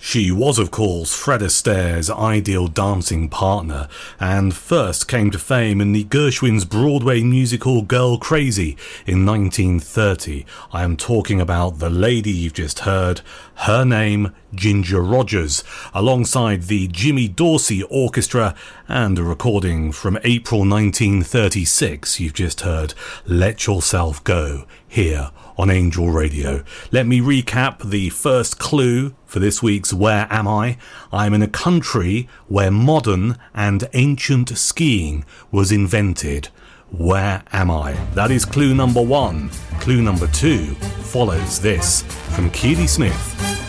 She was, of course, Fred Astaire's ideal dancing partner and first came to fame in the Gershwin's Broadway musical Girl Crazy in 1930. I am talking about the lady you've just heard, her name Ginger Rogers, alongside the Jimmy Dorsey Orchestra, and a recording from April 1936 you've just heard, Let Yourself Go, here on Angel Radio. Let me recap the first clue for this week's Where Am I? I'm in a country where modern and ancient skiing was invented. Where am I? That is clue number one. Clue number two follows this from Keely Smith.